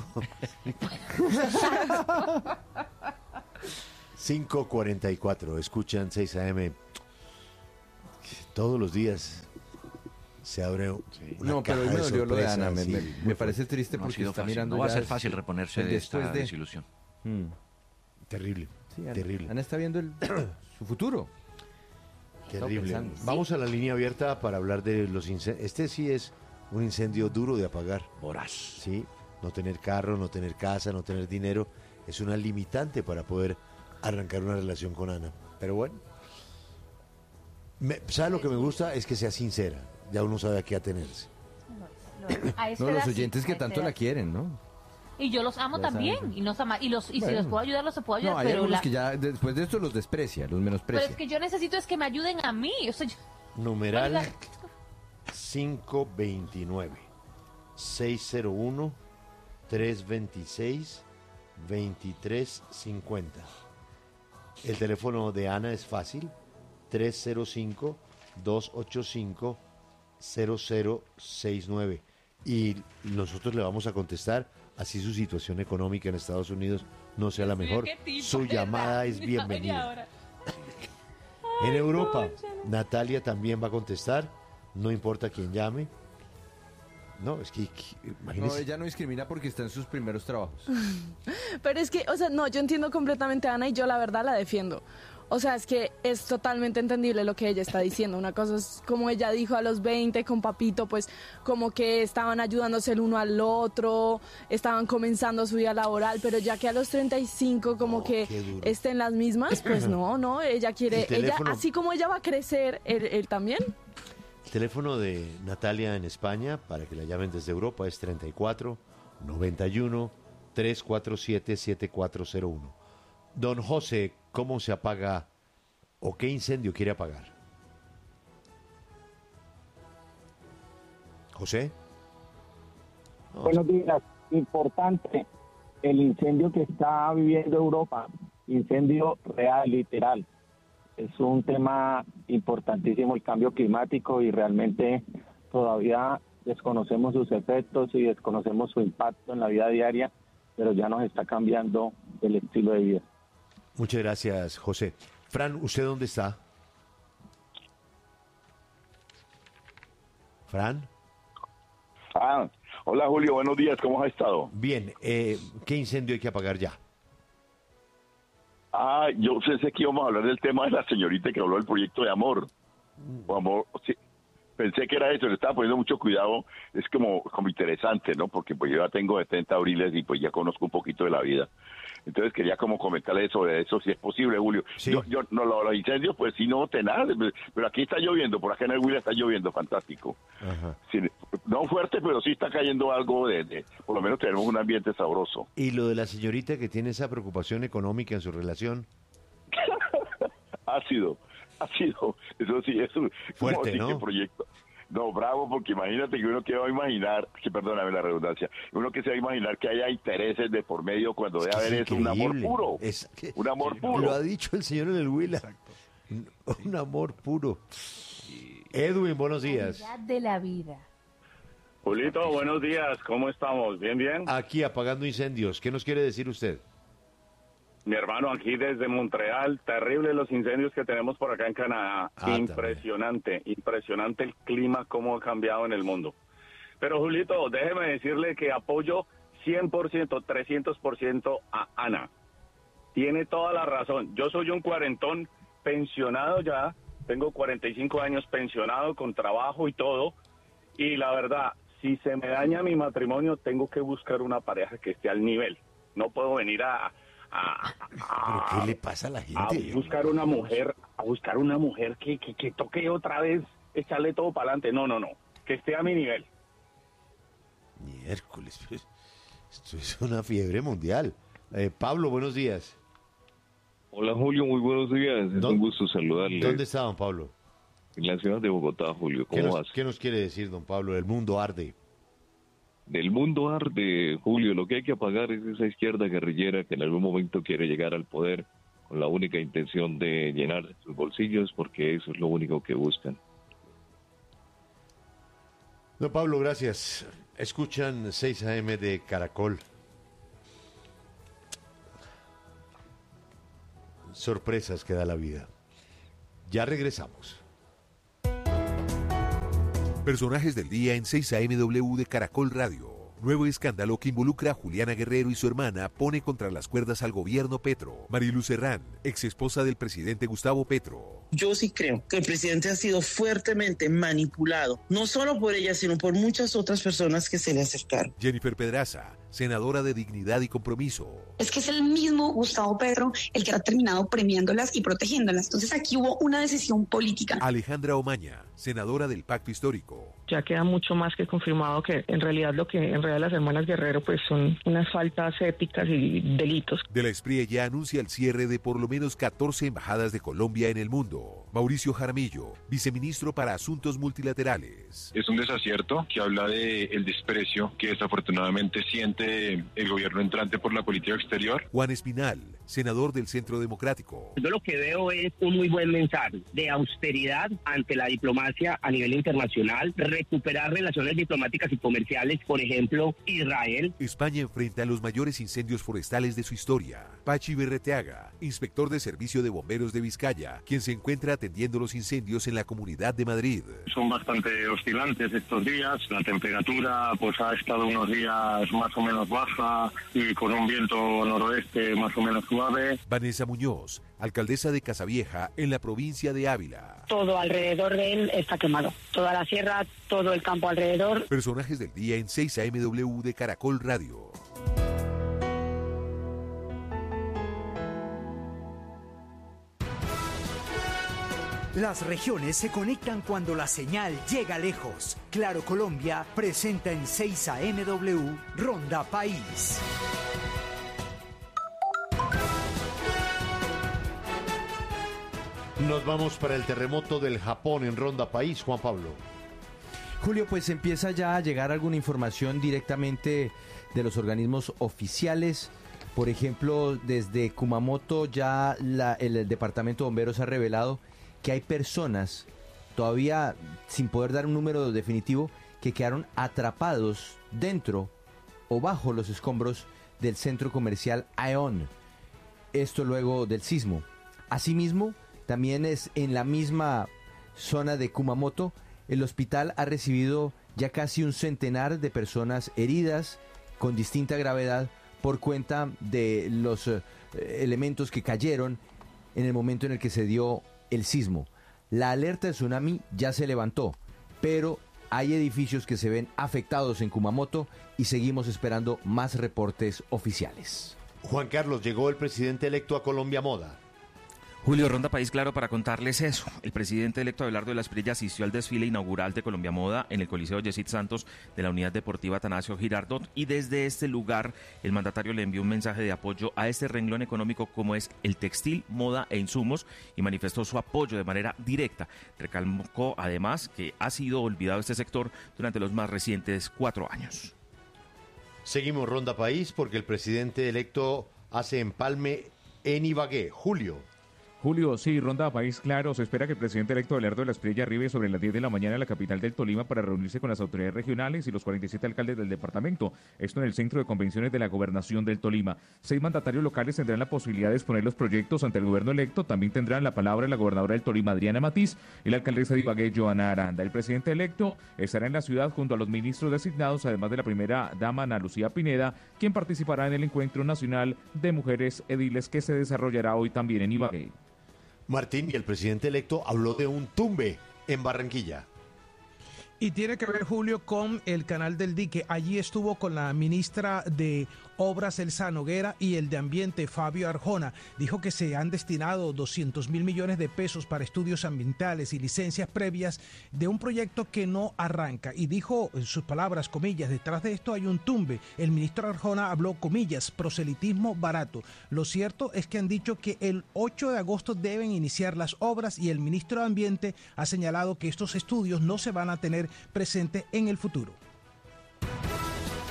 5:44, escuchan 6 AM. Todos los días se abre una No, pero hoy caja me de dolió lo de Ana. sorpresas, Me, sí. me parece triste No ha porque sido está fácil. mirando No va a ya ser fácil reponerse el de esta después de... desilusión. Mm. Terrible, Sí, Ana, terrible. Ana está viendo su futuro. Terrible. pensando. Vamos a la línea abierta para hablar de los incendios. Este sí es un incendio duro de apagar. Voraz. Sí, no tener carro, no tener casa, no tener dinero es una limitante para poder arrancar una relación con Ana. Pero bueno, ¿sabe lo que me gusta? Es que sea sincera. Ya uno sabe a qué atenerse. A esta No, los edad sí, oyentes que a esta tanto edad la quieren, ¿no? Y yo los amo Ya también. saben. Y, nos ama, y si Bueno. los puedo ayudar, los puedo ayudar. No, hay pero, algunos que ya después de esto los desprecia, los pero menosprecia. es que yo necesito es que me ayuden a mí. O sea, Numeral Oiga. 529 601 326 2350. El teléfono de Ana es fácil, 305 285 0069. Y nosotros le vamos a contestar, así su situación económica en Estados Unidos no sea la mejor. Su llamada es bienvenida. En Europa, Natalia también va a contestar, no importa quién llame. No, es que No, imagínese. ella no discrimina porque está en sus primeros trabajos. Pero es que, o sea, no, yo entiendo completamente a Ana y yo la verdad la defiendo. O sea, es que es totalmente entendible lo que ella está diciendo. Una cosa es como ella dijo a los 20 con Papito, pues como que estaban ayudándose el uno al otro, estaban comenzando su vida laboral, pero ya que a los 35 como Oh, que qué duro. estén las mismas, pues no, ella quiere, El teléfono- ella, así como ella va a crecer, él también. El teléfono de Natalia en España, para que la llamen desde Europa, es 34 91 347 7401. Don José, ¿cómo se apaga o qué incendio quiere apagar? ¿José? No, Buenos días. Importante el incendio que está viviendo Europa. Incendio real, literal. Es un tema importantísimo el cambio climático y realmente todavía desconocemos sus efectos y desconocemos su impacto en la vida diaria, pero ya nos está cambiando el estilo de vida. muchas gracias, José. Fran, ¿usted dónde está? Fran, Hola Julio, buenos días, ¿cómo has estado? bien, ¿qué incendio hay que apagar ya? Yo pensé que íbamos a hablar del tema de la señorita que habló del proyecto de amor. O amor, sí, pensé que era eso, le estaba poniendo mucho cuidado, es como interesante, ¿no? Porque pues yo ya tengo 70 abriles y pues ya conozco un poquito de la vida. Entonces quería como comentarle sobre eso, si es posible, Julio. Sí. Yo no, los incendios, pues sí, no tenaz, pero aquí está lloviendo, por acá en el Huila está lloviendo, fantástico. Ajá. Sí, no fuerte, pero sí está cayendo algo por lo menos tenemos un ambiente sabroso. Y lo de la señorita que tiene esa preocupación económica en su relación, Ácido, eso sí, es un Fuerte, sí, ¿no? qué proyecto. No, bravo, porque imagínate que uno que va a imaginar, que perdóname la redundancia, uno que se va a imaginar que haya intereses de por medio cuando debe haber es es un amor increíble. puro. Es que- Un amor puro. Lo ha dicho el señor en el Huila. Un amor puro. Edwin, buenos días. calidad de la vida. Julito, buenos días, ¿cómo estamos? ¿Bien, bien? Aquí apagando incendios. ¿Qué nos quiere decir usted? Mi hermano, aquí desde Montreal, terrible los incendios que tenemos por acá en Canadá. Impresionante el clima, cómo ha cambiado en el mundo. Pero Julito, déjeme decirle que apoyo 100%, 300% a Ana. Tiene toda la razón. Yo soy un cuarentón pensionado ya, tengo 45 años pensionado con trabajo y todo. Y la verdad, si se me daña mi matrimonio, tengo que buscar una pareja que esté al nivel. No puedo venir ¿Pero qué le pasa a la gente? buscar una mujer que toque otra vez, echarle todo para adelante. No, que esté a mi nivel. Miércoles, pues, esto es una fiebre mundial. Pablo, buenos días. Hola Julio, muy buenos días. Es un gusto saludarle. ¿Dónde está, don Pablo? En la ciudad de Bogotá, Julio. ¿Cómo vas? ¿Qué nos quiere decir, don Pablo? El mundo arde. del mundo arde, Julio. Lo que hay que apagar es esa izquierda guerrillera que en algún momento quiere llegar al poder con la única intención de llenar sus bolsillos, porque eso es lo único que buscan. No, Pablo, gracias. Escuchan 6 AM de Caracol. Sorpresas que da la vida. Ya regresamos. Personajes del día en 6 AMW de Caracol Radio. Nuevo escándalo que involucra a Juliana Guerrero y su hermana pone contra las cuerdas al gobierno Petro. Marilu Serrán, ex esposa del presidente Gustavo Petro. Yo sí creo que el presidente ha sido fuertemente manipulado, no solo por ella, sino por muchas otras personas que se le acercaron. Jennifer Pedraza, senadora de Dignidad y Compromiso. Es que es el mismo Gustavo Petro el que ha terminado premiándolas y protegiéndolas. Entonces aquí hubo una decisión política. Alejandra Omaña, senadora del Pacto Histórico. Ya queda mucho más que confirmado que en realidad lo que en realidad las hermanas Guerrero pues son unas faltas éticas y delitos. De la Espriella ya anuncia el cierre de por lo menos 14 embajadas de Colombia en el mundo. Mauricio Jaramillo, viceministro para Asuntos Multilaterales. Es un desacierto que habla del desprecio que desafortunadamente siente el gobierno entrante por la política exterior. Juan Espinal, senador del Centro Democrático. Yo lo que veo es un muy buen mensaje de austeridad ante la diplomacia a nivel internacional, recuperar relaciones diplomáticas y comerciales, por ejemplo, Israel. España enfrenta los mayores incendios forestales de su historia. Pachi Berreteaga, inspector de Servicio de Bomberos de Vizcaya, quien se encuentra atendiendo los incendios en la Comunidad de Madrid. Son bastante oscilantes estos días, la temperatura pues ha estado unos días más o menos baja y con un viento noroeste más o menos suave. Vanessa Muñoz, alcaldesa de Casavieja en la provincia de Ávila. Todo alrededor de él está quemado, toda la sierra, todo el campo alrededor. Personajes del día en 6 AMW de Caracol Radio. Las regiones se conectan cuando la señal llega lejos. Claro Colombia presenta en 6 AMW Ronda País. Nos vamos para el terremoto del Japón en Ronda País, Juan Pablo. Julio, pues empieza ya a llegar alguna información directamente de los organismos oficiales. Por ejemplo, desde Kumamoto ya el departamento de bomberos ha revelado que hay personas, todavía sin poder dar un número definitivo, que quedaron atrapados dentro o bajo los escombros del centro comercial Aeon. Esto luego del sismo. Asimismo, también es en la misma zona de Kumamoto, el hospital ha recibido ya casi un centenar de personas heridas con distinta gravedad por cuenta de los elementos que cayeron en el momento en el que se dio el sismo. La alerta de tsunami ya se levantó, pero hay edificios que se ven afectados en Kumamoto y seguimos esperando más reportes oficiales. Juan Carlos, llegó el presidente electo a Colombia Moda. Julio, Ronda País Claro para contarles eso. El presidente electo Abelardo de la Espriella asistió al desfile inaugural de Colombia Moda en el Coliseo Yesid Santos de la Unidad Deportiva Atanasio Girardot, y desde este lugar el mandatario le envió un mensaje de apoyo a este renglón económico como es el textil, moda e insumos, y manifestó su apoyo de manera directa. Recalcó además que ha sido olvidado este sector durante los más recientes 4 años. Seguimos Ronda País porque el presidente electo hace empalme en Ibagué. Julio, sí, Ronda País Claro. Se espera que el presidente electo Abelardo de la Espriella arribe sobre las 10 de la mañana a la capital del Tolima para reunirse con las autoridades regionales y los 47 alcaldes del departamento. Esto en el Centro de Convenciones de la Gobernación del Tolima. 6 mandatarios locales tendrán la posibilidad de exponer los proyectos ante el gobierno electo. También tendrán la palabra la gobernadora del Tolima, Adriana Matiz, y la alcaldesa de Ibagué, Joana Aranda. El presidente electo estará en la ciudad junto a los ministros designados, además de la primera dama, Ana Lucía Pineda, quien participará en el Encuentro Nacional de Mujeres Ediles que se desarrollará hoy también en Ibagué. Martín, y el presidente electo habló de un tumbe en Barranquilla. Y tiene que ver, Julio, con el Canal del Dique. Allí estuvo con la ministra de Obras, Elsa Noguera, y el de Ambiente, Fabio Arjona. Dijo que se han destinado 200.000 millones de pesos para estudios ambientales y licencias previas de un proyecto que no arranca. Y dijo, en sus palabras, comillas, detrás de esto hay un tumbe. El ministro Arjona habló, comillas, proselitismo barato. Lo cierto es que han dicho que el 8 de agosto deben iniciar las obras y el ministro de Ambiente ha señalado que estos estudios no se van a tener presente en el futuro.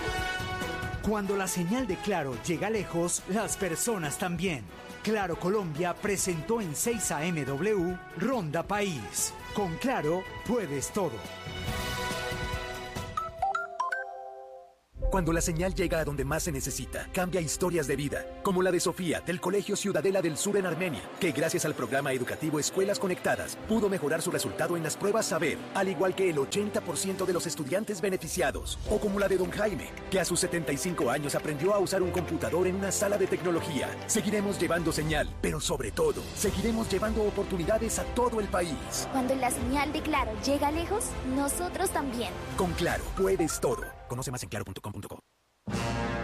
Cuando la señal de Claro llega lejos, las personas también. Claro Colombia presentó en 6 AMW Ronda País. Con Claro puedes todo. Cuando la señal llega a donde más se necesita, cambia historias de vida, como la de Sofía, del Colegio Ciudadela del Sur en Armenia, que gracias al programa educativo Escuelas Conectadas, pudo mejorar su resultado en las pruebas Saber, al igual que el 80% de los estudiantes beneficiados. O como la de don Jaime, que a sus 75 años aprendió a usar un computador en una sala de tecnología. Seguiremos llevando señal, pero sobre todo, seguiremos llevando oportunidades a todo el país. Cuando la señal de Claro llega lejos, nosotros también. Con Claro, puedes todo. Conoce más en claro.com.co.